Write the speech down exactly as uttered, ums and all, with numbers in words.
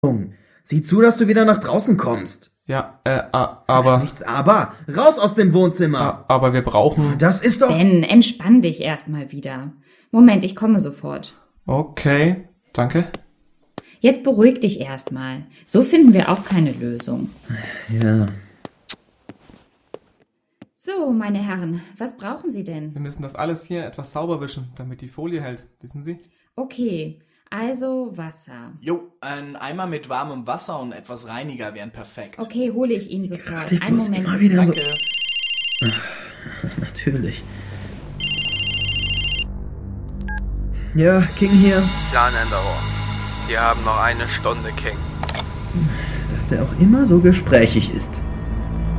Sieh zu, dass du wieder nach draußen kommst. Ja, äh, a- aber... Nichts aber. Raus aus dem Wohnzimmer. a- Aber wir brauchen... Das ist doch... Ben, entspann dich erstmal wieder. Moment, ich komme sofort. Okay, danke. Jetzt beruhig dich erstmal. So finden wir auch keine Lösung. Ja. So, meine Herren, was brauchen Sie denn? Wir müssen das alles hier etwas sauber wischen, damit die Folie hält. Wissen Sie? Okay, also Wasser. Jo, ein Eimer mit warmem Wasser und etwas Reiniger wären perfekt. Okay, hole ich Ihnen sofort. Ich Einen muss Moment. immer wieder so... Danke. Natürlich. Ja, King hier. Planänderung. Sie haben noch eine Stunde, King. Dass der auch immer so gesprächig ist.